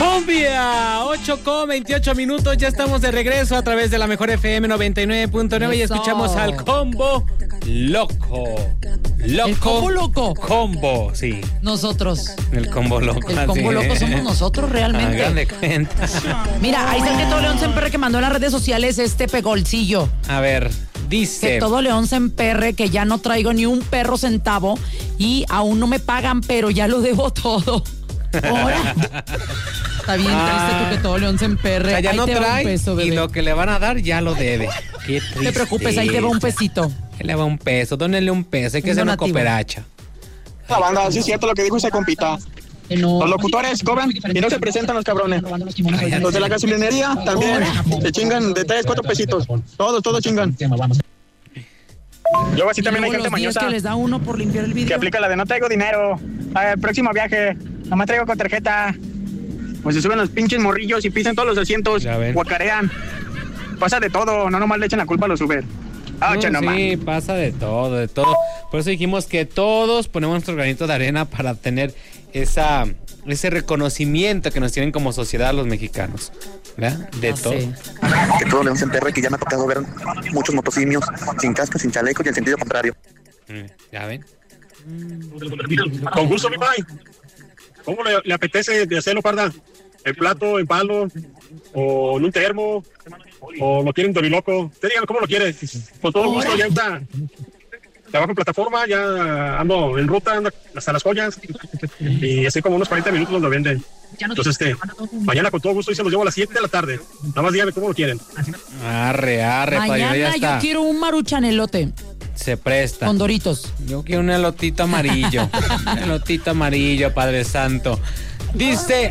Cumbia, 8:28 minutos, ya estamos de regreso a través de la mejor FM 99.9 y escuchamos al Combo Loco. ¿El Combo Loco? Combo, sí. Nosotros. El Combo Loco. El Combo Loco somos nosotros realmente. Hagan de cuenta. Mira, ahí está el que todo León se emperre que mandó en las redes sociales este pegolcillo. A ver, dice. Que todo León se emperre, que ya no traigo ni un perro centavo y aún no me pagan, pero ya lo debo todo. Ahora. Está bien triste tú que todo León se emperre. O sea, ya ahí no te trae va un peso, bebé. y lo que le van a dar ya lo debe. Qué triste. No te preocupes, ahí te va un pesito. Ahí le va un peso, dónele un peso, hay que hacer una cooperacha. La banda, sí es cierto lo que dijo ese compita. Los locutores cobran y no se presentan los cabrones. Los de la gasolinería también se chingan de 3, 4 pesitos. Todos chingan. Luego así también hay gente mañosa que les da uno por limpiar el vidrio. que aplica la de no traigo dinero. El próximo viaje, nomás traigo con tarjeta. Pues se suben los pinches morrillos y pisan todos los asientos, guacarean. Pasa de todo, no nomás le echan la culpa a los Uber. Sí, pasa de todo, de todo. Por eso dijimos que todos ponemos nuestro granito de arena para tener ese reconocimiento que nos tienen como sociedad los mexicanos, ¿verdad? De todo. Sí. Que todo León se emperre, que ya me ha tocado ver muchos motosimios sin casco, sin chaleco y en sentido contrario. ¿Ya ven? Con gusto, mi pai. ¿Cómo le apetece de hacerlo, parda? ¿En plato, en palo, o en un termo, o lo quieren doriloco? Usted dígame cómo lo quiere. Con todo gusto, ya está. Trabajo en plataforma, ya ando en ruta, ando hasta las joyas, y así como unos 40 minutos lo venden. Entonces, mañana con todo gusto y se los llevo a las 7 de la tarde. Nada más dígame cómo lo quieren. Arre, mañana ya está. Yo quiero un maruchanelote. Se presta. Con Doritos. Yo quiero un elotito amarillo. Un elotito amarillo, Padre Santo. Dice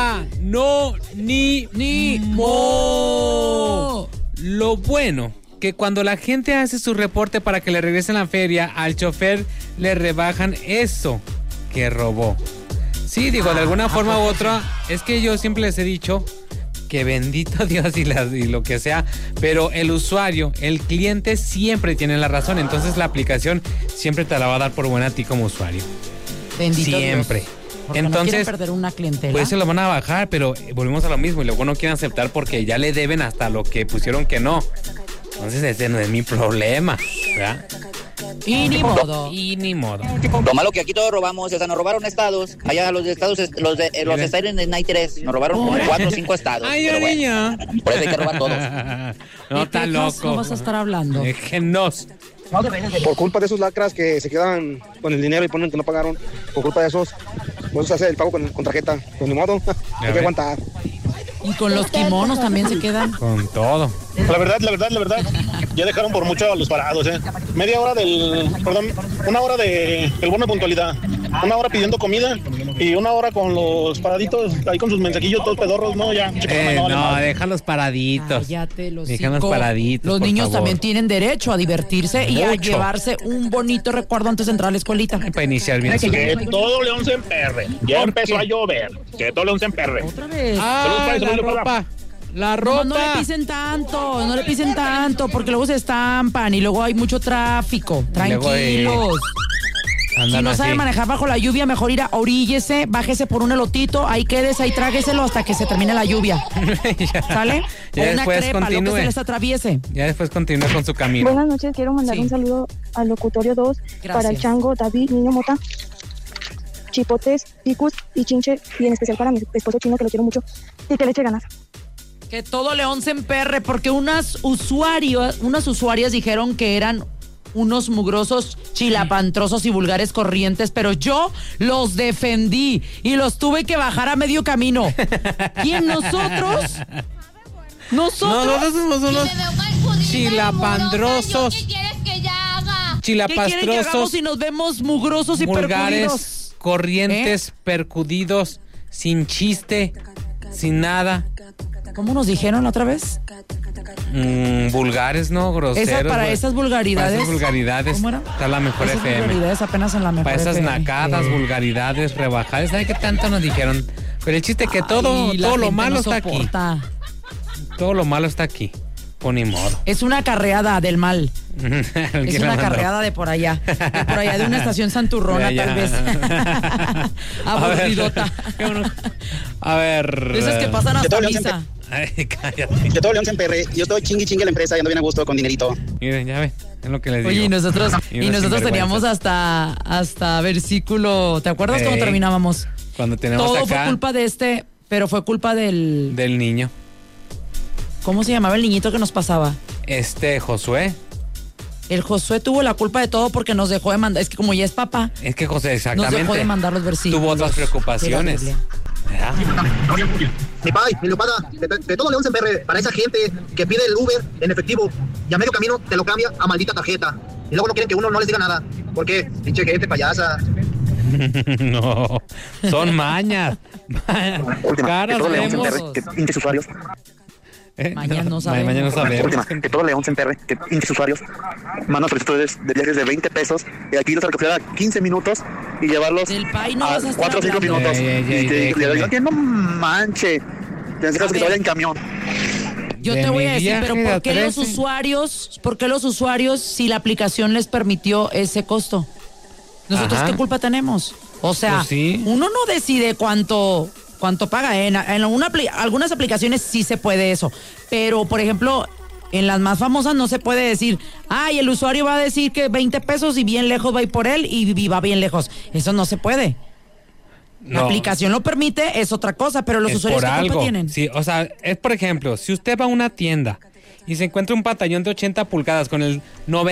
Anónimo. Lo bueno, que cuando la gente hace su reporte para que le regresen la feria, al chofer le rebajan eso que robó. Sí, digo, de alguna forma u otra, es que yo siempre les he dicho que bendito Dios y lo que sea, pero el usuario, el cliente siempre tiene la razón, entonces la aplicación siempre te la va a dar por buena a ti como usuario. Bendito siempre. Dios. Porque entonces, no quieren perder una clientela. Pues se lo van a bajar, pero volvemos a lo mismo y luego no quieren aceptar porque ya le deben hasta lo que pusieron que no. Entonces ese no es mi problema, ¿verdad? Y ni modo. Lo malo que aquí todos robamos, o sea, nos robaron estados. Allá los estados, los estados en Night 3, nos robaron como 4 o 5 estados. Ay, pero bueno, por eso hay que robar todos. No, está loco. No vas a estar hablando. Déjenos. Por culpa de esos lacras que se quedan con el dinero y ponen que no pagaron, por culpa de esos, vos haces el pago con tarjeta. Pues ni modo, hay que aguantar. Y con los kimonos también se quedan. Con todo. La verdad, ya dejaron por mucho a los parados, una hora del bono de puntualidad, 1 hora pidiendo comida y 1 hora con los paraditos ahí con sus mensajillos todos pedorros, no, ya. No, déjalos paraditos. Cállate, déjalos paraditos. Los niños favor. También tienen derecho a divertirse y a llevarse un bonito recuerdo antes de entrar a la escuelita. Para iniciar bien. Que todo León se emperre. Ya empezó a llover. Que todo León se emperre. Otra vez. La ropa. No le pisen tanto, porque luego se estampan y luego hay mucho tráfico. Tranquilos. Si no sabe manejar bajo la lluvia, mejor oríllese, bájese por un elotito, ahí quédese, ahí trágueselo hasta que se termine la lluvia. ¿Sale? Ya o una crepa, continúe. lo que se les atraviese. Ya después continúe con su camino. Buenas noches, quiero mandar un saludo al locutorio 2 para el Chango, David, Niño Mota, Chipotes, Picus y Chinche, y en especial para mi esposo Chino, que lo quiero mucho y que le eche ganas. Que todo León se emperre, porque unas usuarias dijeron que eran unos mugrosos, chilapantrosos y vulgares corrientes, pero yo los defendí y los tuve que bajar a medio camino. ¿Quién? ¿Nosotros? No, nosotros somos unos chilapandrosos. ¿Qué quieres que ya haga? Chilapastrosos. ¿Qué quieren que hagamos si nos vemos mugrosos y vulgares, percudidos? Corrientes, percudidos, sin chiste, sin nada. ¿Cómo nos dijeron otra vez? Vulgares, ¿no? Groseros. Para esas vulgaridades. Para esas vulgaridades. ¿Cómo era? Está la mejor esas FM. Vulgaridades apenas en la mejor para esas FM. nacadas, vulgaridades, rebajadas. ¿Sabe qué tanto nos dijeron? Pero el chiste es que todo lo malo está aquí. Todo lo malo está aquí. Pues ni modo. Es una carreada del mal. Es una carreada de por allá. De una estación santurrona, tal vez. Aburridota. A ver. Esas que pasan hasta misa. Ay, cállate. De todo León Semperre, yo estoy chingue la empresa y ando bien a gusto con dinerito. Miren, ya ven, es lo que les digo. Oye, y nosotros teníamos hasta versículo, ¿te acuerdas cómo terminábamos? Cuando tenemos todo acá. Fue culpa de pero fue culpa del niño. ¿Cómo se llamaba el niñito que nos pasaba? Josué. El Josué tuvo la culpa de todo porque nos dejó de mandar, es que como ya es papá. Es que José, exactamente. Nos dejó de mandar los versículos. Tuvo otras preocupaciones. Mi pai, mi Leoparda, de todo León Semperre, para esa gente que pide el Uber en efectivo y a medio camino te lo cambia a maldita tarjeta. Y luego no quieren que uno no les diga nada. ¿Por qué? Pinche gente payasa. No, son mañas. Caras vemos. Que pinches usuarios. Mañana no sabemos. Última, que todo León Semperre, que pinches usuarios mandan solicitudes de viajes de 20 pesos y aquí los recoger a 15 minutos y llevarlos a 4 o 5 minutos. Y no manche, tienes que te vaya en camión. Yo te voy a decir, pero ¿por qué los usuarios, si la aplicación les permitió ese costo? ¿Nosotros qué culpa tenemos? O sea, pues sí. Uno no decide cuánto paga. En algunas aplicaciones sí se puede eso. Pero, por ejemplo, en las más famosas no se puede decir, el usuario va a decir que 20 pesos y bien lejos va a ir por él y va bien lejos. Eso no se puede. La aplicación lo permite, es otra cosa, pero los usuarios ¿qué culpa tienen? Sí, o sea, es por ejemplo, si usted va a una tienda y se encuentra un pantallón de 80 pulgadas con el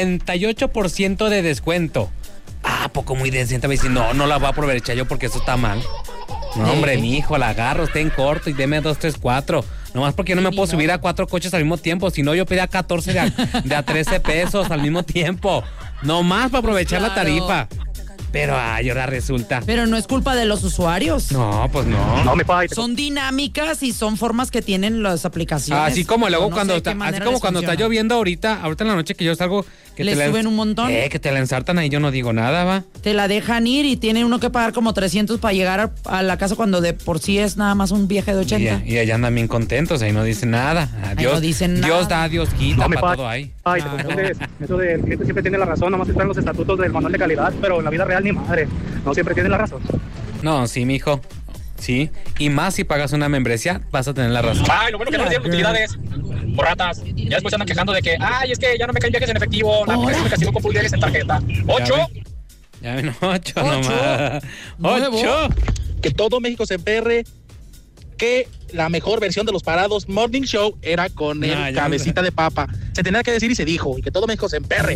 98% de descuento, poco muy decente, va a decir, no la voy a aprovechar yo porque eso está mal. No, hombre, mi hijo, la agarro, esté en corto y deme 2, 3, 4. Nomás porque no me puedo subir a 4 coches al mismo tiempo. Si no, yo pedía 14 de a 13 pesos al mismo tiempo. Nomás para aprovechar la tarifa. Pero, ahora resulta. Pero no es culpa de los usuarios. No, pues no. No, mi pai. Son dinámicas y son formas que tienen las aplicaciones. Así como luego cuando está lloviendo ahorita en la noche que yo salgo. Que le suben un montón. Que te la ensartan ahí, yo no digo nada, va. Te la dejan ir y tiene uno que pagar como 300 para llegar a la casa cuando de por sí es nada más un viaje de 80. Y allá andan bien contentos, ahí no dicen nada. Adiós. No dicen nada. Dios da, Dios quita, No, para todo ahí. Ay, te confundes. Eso del cliente siempre tiene la razón, nomás están los estatutos del manual de calidad, pero en la vida real ni madre. No siempre tiene la razón. No, sí, mijo. Sí. Y más si pagas una membresía, vas a tener la razón. Lo bueno que no les dieron utilidades. Por ratas. Ya después andan quejando de que, es que ya no me caen viajes en efectivo. La aplicación me castigó con full viajes en tarjeta. 8. Ya ven, 8 nomás. 8. Que todo México se emperre. Que la mejor versión de los parados Morning Show era con el cabecita de papa. Se tenía que decir y se dijo. Y que todo México se emperre.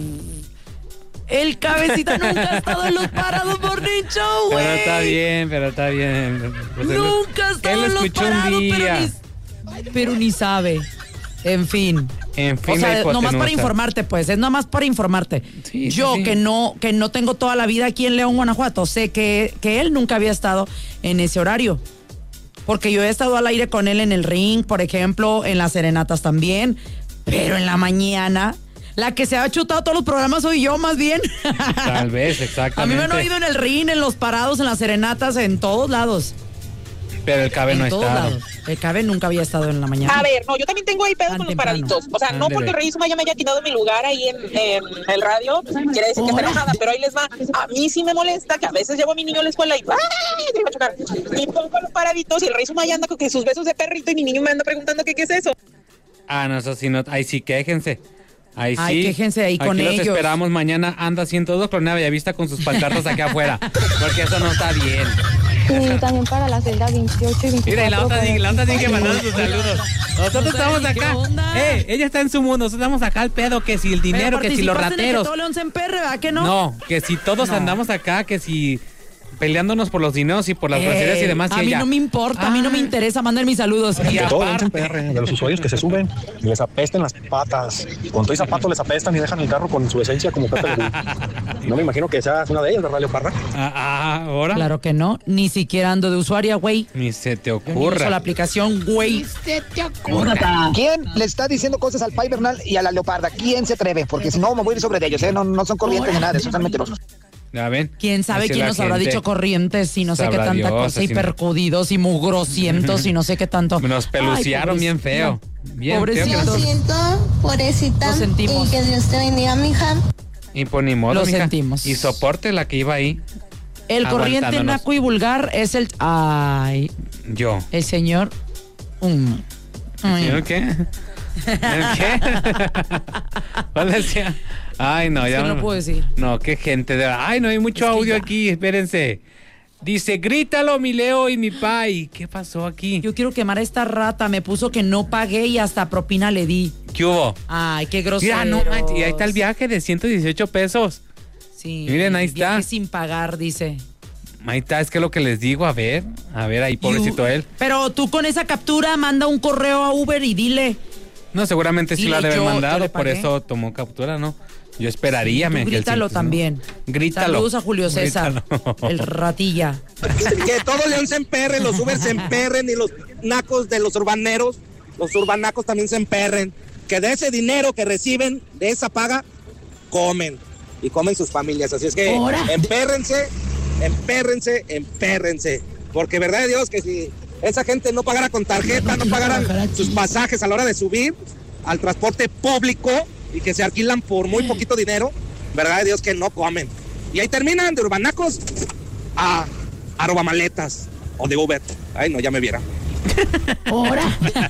El cabecita nunca ha estado en los parados Morning Show, güey. Pero está bien. Pues nunca ha estado en los parados, pero ni sabe. En fin. O sea, nomás para informarte, pues. Es nomás para informarte. Sí, yo, sí. Que no tengo toda la vida aquí en León, Guanajuato, sé que él nunca había estado en ese horario. Porque yo he estado al aire con él en el ring, por ejemplo, en las serenatas también. Pero en la mañana, la que se ha chutado todos los programas soy yo, más bien. Tal vez, exactamente. A mí me han oído en el ring, en los parados, en las serenatas, en todos lados. Pero el Cabe no ha estado. El Cabe nunca había estado en la mañana. A ver, yo también tengo ahí pedos con los paraditos. O sea, no porque Rey Sumaya me haya quitado mi lugar ahí en el radio, quiere decir que está enojada, pero ahí les va. A mí sí me molesta que a veces llevo a mi niño a la escuela y te iba a chocar. Y pongo los paraditos y el Rey Sumaya anda con sus besos de perrito y mi niño me anda preguntando qué es eso. No, eso sí, no. Ahí sí, quéjense. Ahí sí. Ay, quéjense ahí con ellos. Aquí los esperamos mañana. Anda 102 Colonia Bellavista con sus pancartas aquí afuera. Porque eso no está bien. Y también para la celda 28 y 24. Mira, y la otra tiene que mandar sus saludos. Nosotros estamos acá. Ella está en su mundo. Nosotros estamos acá al pedo. Que si el dinero, que si los rateros. Que todo León se emperre, ¿verdad que no? No, que si todos andamos acá, que si peleándonos por los dineros y por las groserías y demás. A mí no me importa, a mí no me interesa, manden mis saludos. Y aparte de los usuarios que se suben y les apesten las patas. Con todo y zapatos les apestan y dejan el carro con su esencia como Pepe. No me imagino que seas una de ellas, ¿verdad, Leoparda? ¿Ahora? Claro que no, ni siquiera ando de usuaria, güey. Ni se te ocurra. Uso la aplicación, güey. Ni se te ocurra. ¿Quién le está diciendo cosas al Pai Bernal y a la Leoparda? ¿Quién se atreve? Porque si no, me voy a ir sobre de ellos, ¿eh? No son corrientes ni nada, de eso son mentirosos. ¿Ya ven? ¿Quién sabe quién nos habrá dicho corrientes y no sé qué tanta cosa? Y percudidos y mugrosientos y no sé qué tanto. Nos peluciaron bien feo. No. Bien, pobrecito. Lo siento, pobrecita. Lo sentimos. Y que Dios te bendiga, mija. Y por ni modo, Lo mija. sentimos. Y soporte la que iba ahí. El corriente aguantándonos. naco y vulgar es el... Ay, Yo. el señor... ¿El qué? ¿El qué? ¿Cuál decía? Ay, no, ya no puedo decir. No, qué gente de... Ay, no hay mucho audio aquí, espérense. Dice, grítalo, mi Leo y mi Pai. ¿Qué pasó aquí? Yo quiero quemar a esta rata. Me puso que no pagué y hasta propina le di. ¿Qué hubo? Ay, qué grosero. Mira, no manches, y ahí está el viaje de 118 pesos. Sí. Miren, ahí está. Viaje sin pagar, dice. Ahí está, es que lo que les digo, a ver, ahí, pobrecito él. Pero tú con esa captura manda un correo a Uber y dile. No, seguramente sí Dile, la ha de haber yo mandado, le por pagué. eso tomó captura, ¿no? Yo esperaría, Tú que grítalo el- también. Grítalo. Saludos a Julio César, el ratilla. Que todo León se emperre, los Uber se emperren y los nacos de los urbanacos también se emperren. Que de ese dinero que reciben, de esa paga, comen. Y comen sus familias. Así es que empérrense. Porque verdad de Dios que si esa gente no pagara con tarjeta, no pagaran sus pasajes a la hora de subir al transporte público y que se alquilan por muy poquito dinero, verdad de Dios que no comen. Y ahí terminan de urbanacos a arrobamaletas o de Uber. Ay, no, ya me viera. Ahora.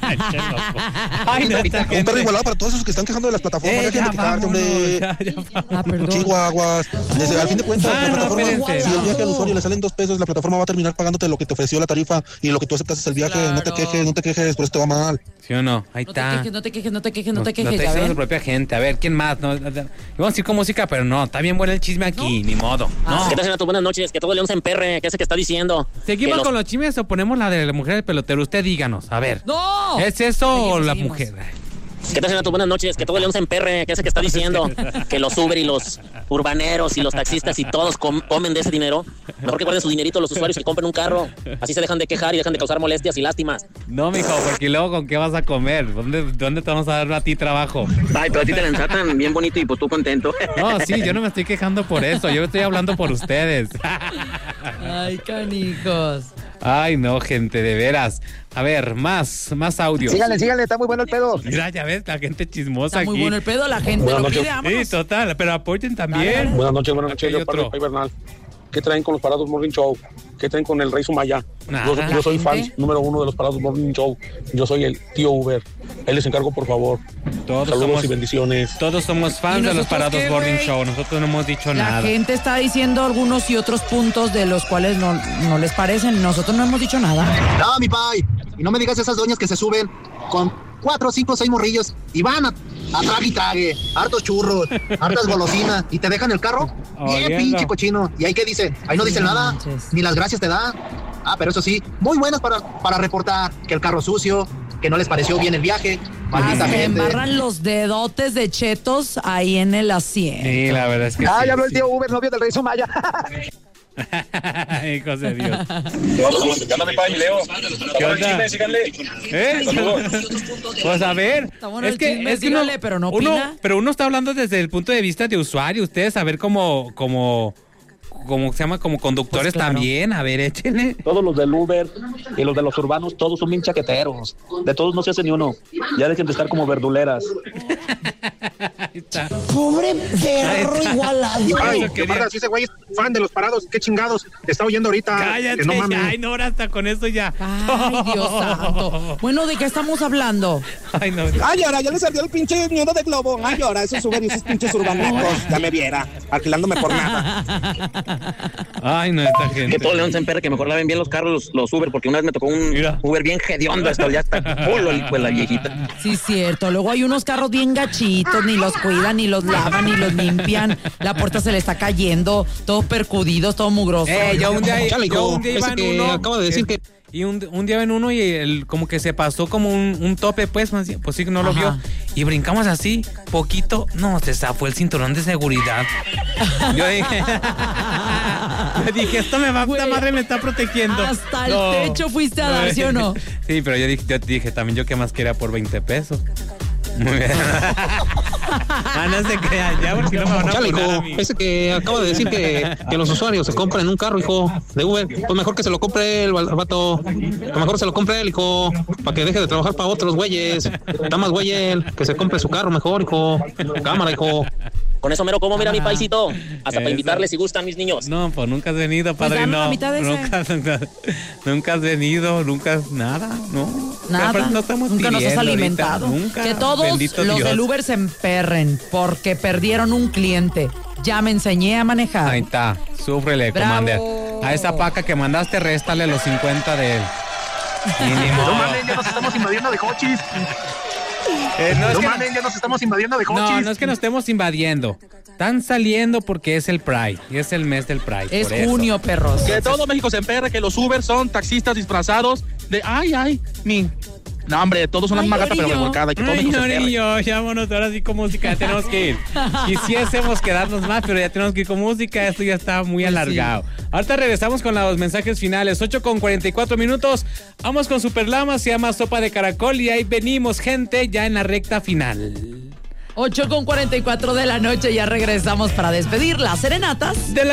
Ay, no, esta Un perro gente. igualado para todos esos que están quejando de las plataformas. Dejen de quejarte, hombre. Perdón. Chihuahuas. Al fin de cuentas, la plataforma, espérense. si el viaje al usuario le salen 2 pesos, la plataforma va a terminar pagándote lo que te ofreció la tarifa y lo que tú aceptas es el viaje. Claro. No te quejes, por eso te va mal. ¿Sí o no? Ahí No te está. quejes, no te quejes, no te quejes, No ya está diciendo ven. su propia gente. A ver, ¿quién más? No, vamos a ir con música, pero no, está bien bueno el chisme aquí, ni modo. No. ¿Qué tal, Renato? Buenas noches. Que todo León se emperre. ¿Qué es el que está diciendo? ¿Seguimos Que los- con los chismes o ponemos la de la mujer del pelotero? Usted díganos, a ver. ¡No! ¿Es eso o Seguimos, la seguimos. mujer? ¿Qué tal, Renato? Buenas noches. Que todo León se emperre. ¿Qué es el que está diciendo? Que los Uber y los urbaneros y los taxistas y todos comen de ese dinero. Mejor que guarden su dinerito los usuarios que compren un carro. Así se dejan de quejar y dejan de causar molestias y lástimas. No, mijo, porque luego ¿con qué vas a comer? ¿Dónde te vamos a dar a ti trabajo? Ay, pero a ti te la ensatan bien bonito y pues tú contento. No, sí, yo no me estoy quejando por eso, yo estoy hablando por ustedes. Ay, canijos. Ay, no, gente, de veras. A ver, más audio. Síganle, está muy bueno el pedo. Mira, ya ves, la gente chismosa Está muy aquí. bueno el pedo, la gente lo pide, vámonos. Sí, total, pero apoyen también. Buenas noches, Aquí hay Leopardo otro. Pai Bernal. ¿Qué traen con los Parados Morning Show? ¿Qué traen con el Rey Sumaya? Nada. Yo soy La fan gente. número 1 de los Parados Morning Show. Yo soy el tío Uber. Ahí les encargo, por favor. Todos Saludos somos, y bendiciones. todos somos fans ¿Y de los nosotros Parados qué, Morning güey? Show. Nosotros no hemos dicho La nada. gente está diciendo algunos y otros puntos de los cuales no les parecen. Nosotros no hemos dicho nada. No, mi pai. Y no me digas esas doñas que se suben con 4, 5, 6 morrillos y van a trague y trague, hartos churros, hartas golosinas y te dejan el carro bien Oliendo. pinche cochino. ¿Y ahí qué dice? Ahí no dice No nada, manches. ni las gracias te da. Ah, pero eso sí, muy buenas para reportar que el carro sucio, que no les pareció bien el viaje. Maldita Se gente. embarran los dedotes de chetos ahí en el asiento. Sí, la verdad es que Ah, sí, ya habló el sí. tío Uber, novio del Rey Sumaya. Hijos de Dios. ¿Qué onda, mi Pai, Leo? ¿Qué onda? Síganle. ¿Eh? Pues a ver, Está bueno el chisme, sígale, pero no opina. pero uno está hablando desde el punto de vista de usuario. Ustedes a ver como se llama, como conductores Pues claro. también. A ver, échenle. Todos los del Uber y los de los urbanos, todos son bien chaqueteros. De todos no se hace ni uno. Ya dejen de estar como verduleras. Ahí está. Pobre perro igualado. Ay, Eso quería. Leopardo, si ese güey es fan de los Parados, qué chingados. Te está oyendo ahorita. Cállate, Que no mames. ya, ay, no, ahora hasta con eso ya. Ay, Dios santo. Bueno, ¿de qué estamos hablando? Ay, no. Ay, ahora ya le salió el pinche nido de globo. Ay, ahora esos Uber y esos pinches urbanacos. Ya me viera, alquilándome por nada. Ay, no, esta gente. Que todo León se emperre, que mejor laven bien los carros, los Uber, porque una vez me tocó un Mira. Uber bien hediondo, hasta ya está culo el hijo de la viejita. Sí, cierto. Luego hay unos carros bien gachitos, ni los cuidan, ni los lavan, ni los limpian. La puerta se le está cayendo, todos percudidos, todo mugroso. Yo un día iba ese en que uno. acaba de decir que Y un día en uno y como que se pasó como un tope, pues sí que no lo Ajá. vio. Y brincamos así, poquito. No, se zafó el cinturón de seguridad. Yo dije, esto esta madre me está protegiendo. Hasta el techo fuiste a dar, ¿sí o no? Sí, pero yo dije también yo qué más quería por 20 pesos. Muy bien. No se crean, ya porque no me van a Chale, poner hijo, a mí. ese que acaba de decir que los usuarios se compren un carro, hijo, de Uber, pues mejor que se lo compre el vato, lo mejor se lo compre él, hijo, para que deje de trabajar para otros güeyes. Está más güey él, que se compre su carro mejor, hijo. Cámara, hijo. Con eso mero como, mira mi paisito. Hasta para invitarles si gustan mis niños. No, pues nunca has venido, padrino. Pues la mitad de Nunca has venido, nunca nada, ¿no? Nada, No estamos nunca nos has pidiendo alimentado. ahorita, nunca. Que todos Bendito los Dios. del Uber se emperren porque perdieron un cliente. Ya me enseñé a manejar. Ahí está, súfrele, Bravo. commander. A esa paca que mandaste, réstale los 50 de él. No mames, ya nos estamos invadiendo de cochis. Ya nos estamos invadiendo de cochis. No es que nos estemos invadiendo. Están saliendo porque es el Pride. Y es el mes del Pride. Es por eso. junio, perros. Que todo México se emperre, que los Uber son taxistas disfrazados de No, hombre, todos son las magatas pero revolcadas. Que todo México se emperre. Ya vámonos, ahora sí con música, ya tenemos que ir. Quisiésemos quedarnos más, pero ya tenemos que ir con música, esto ya está muy alargado. Ahorita regresamos con los mensajes finales, 8:44. Vamos con Superlama, se llama Sopa de Caracol y ahí venimos, gente, ya en la recta final. 8:44 de la noche, ya regresamos para despedir las serenatas de la